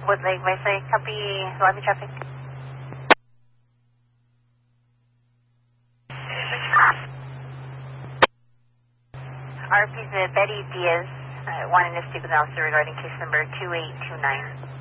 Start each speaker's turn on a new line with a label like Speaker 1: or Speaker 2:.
Speaker 1: Woodlake Mesa, copy, lobby traffic. RP Betty Diaz, wanting to speak with an officer regarding case number 2829.